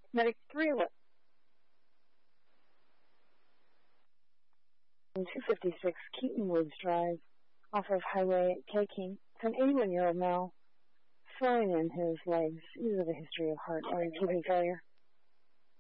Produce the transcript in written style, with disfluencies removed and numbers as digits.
Medic 311. 256 Keaton Woods Drive, off of Highway K-King. It's an 81-year-old male, swelling in his legs due to the history of heart or kidney failure.